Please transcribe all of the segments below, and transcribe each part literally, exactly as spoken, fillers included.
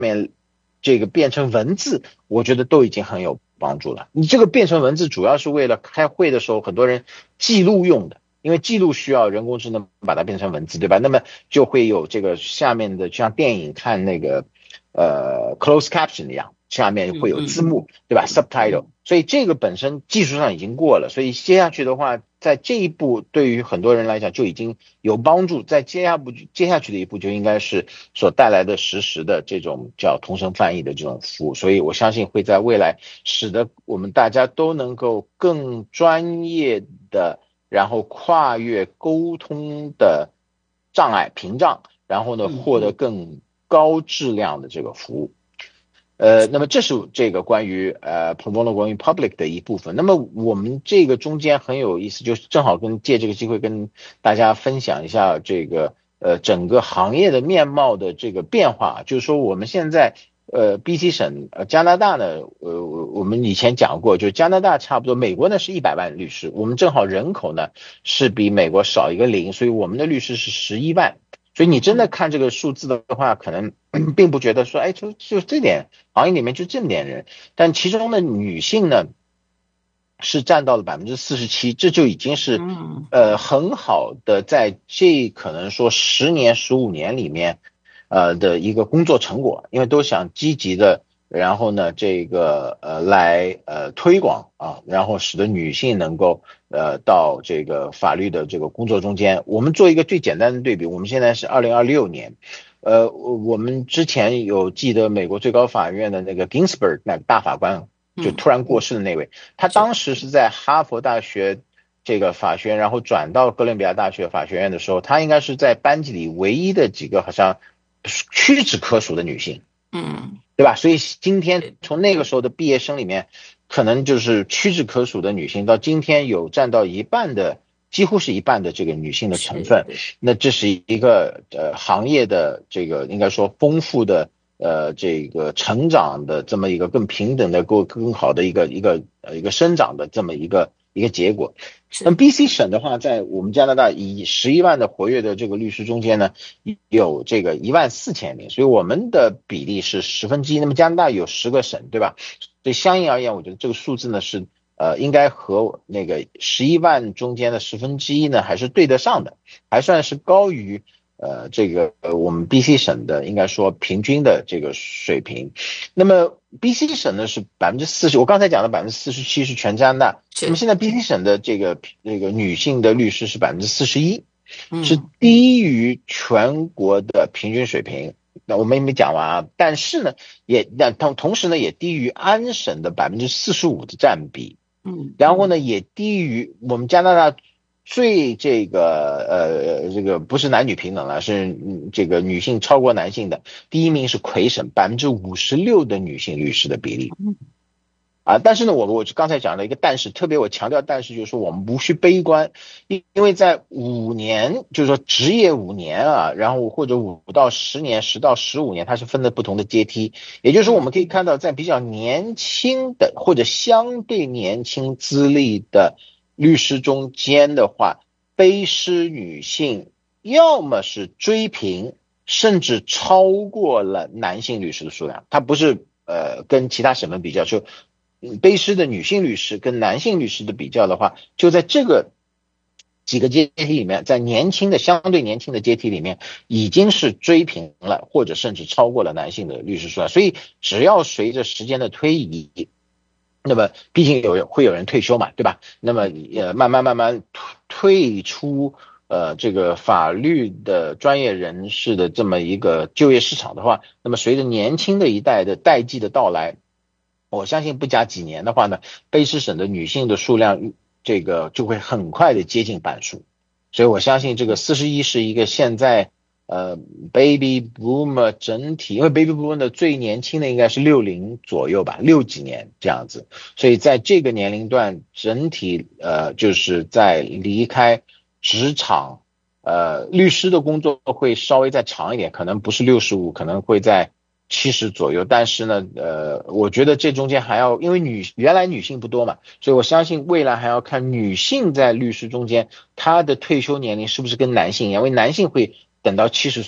面这个变成文字，我觉得都已经很有帮助了。你这个变成文字主要是为了开会的时候很多人记录用的，因为记录需要人工智能把它变成文字，对吧？那么就会有这个下面的，就像电影看那个呃 closed caption 一样，下面会有字幕，对吧 ？subtitle，所以这个本身技术上已经过了，所以接下去的话，在这一步对于很多人来讲就已经有帮助，在接下步接下去的一步就应该是所带来的实时的这种叫同声翻译的这种服务，所以我相信会在未来使得我们大家都能够更专业的，然后跨越沟通的障碍屏障，然后呢获得更高质量的这个服务。呃，那么这是这个关于呃 Pro Bono 关于 Public 的一部分。那么我们这个中间很有意思，就是正好跟借这个机会跟大家分享一下这个呃整个行业的面貌的这个变化。就是说我们现在呃 B C 省呃加拿大呢，呃我们以前讲过，就是加拿大差不多，美国呢是一百万律师，我们正好人口呢是比美国少一个零，所以我们的律师是十一万。所以你真的看这个数字的话，可能并不觉得说，哎，就就这点行业里面就这么点人，但其中的女性呢是占到了百分之四十七，这就已经是呃很好的在这可能说十年十五年里面呃的一个工作成果，因为都想积极的。然后呢，这个呃来呃推广啊，然后使得女性能够呃到这个法律的这个工作中间。我们做一个最简单的对比，我们现在是二零二六年，呃，我们之前有记得美国最高法院的那个 Ginsburg 那个大法官就突然过世的那位，他当时是在哈佛大学这个法学院，然后转到哥伦比亚大学法学院的时候，他应该是在班级里唯一的几个好像屈指可数的女性。 嗯， 对吧？所以今天从那个时候的毕业生里面，可能就是屈指可数的女性，到今天有占到一半的，几乎是一半的这个女性的成分。那这是一个呃行业的这个应该说丰富的呃这个成长的这么一个更平等的、更更好的一个一个呃一个生长的这么一个一个结果。那么 B C 省的话，在我们加拿大以十一万的活跃的这个律师中间呢，有这个一万四千名，所以我们的比例是十分之一。那么加拿大有十个省，对吧？所以相应而言，我觉得这个数字呢是呃应该和那个十一万中间的十分之一呢还是对得上的，还算是高于呃这个呃我们 B C 省的应该说平均的这个水平。那么 B C 省呢是百分之四十，我刚才讲的百分之四十七是全加拿大，那么现在 B C 省的这个这个女性的律师是百分之四十一，是低于全国的平均水平。那我们也没讲完啊，但是呢，也那同同时呢，也低于安省的百分之四十五的占比， 嗯， 然后呢，也低于我们加拿大最这个呃这个不是男女平等了，是这个女性超过男性的，第一名是魁省，百分之五十六的女性律师的比例。啊，但是呢，我我刚才讲了一个但是，特别我强调但是就是说我们无需悲观，因因为在五年，就是说职业五年啊，然后或者五到十年，十到十五年，它是分的不同的阶梯，也就是说我们可以看到，在比较年轻的或者相对年轻资历的律师中间的话，卑诗女性要么是追平，甚至超过了男性律师的数量，它不是呃跟其他省份比较，就卑诗的女性律师跟男性律师的比较的话，就在这个几个阶梯里面，在年轻的相对年轻的阶梯里面，已经是追平了，或者甚至超过了男性的律师数量。所以，只要随着时间的推移，那么毕竟有会有人退休嘛，对吧？那么呃，慢慢慢慢退出呃这个法律的专业人士的这么一个就业市场的话，那么随着年轻的一代的代际的到来。我相信不加几年的话呢，卑诗省的女性的数量，这个就会很快的接近半数，所以我相信这个四十一是一个现在呃 baby boomer 整体，因为 baby boomer 的最年轻的应该是六零左右吧，六几年这样子，所以在这个年龄段，整体呃就是在离开职场，呃律师的工作会稍微再长一点，可能不是六十五，可能会在七十左右，但是呢，呃，我觉得这中间还要，因为女原来女性不多嘛，所以我相信未来还要看女性在律师中间她的退休年龄是不是跟男性一样，因为男性会等到七十岁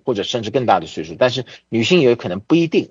或者甚至更大的岁数，但是女性也可能不一定。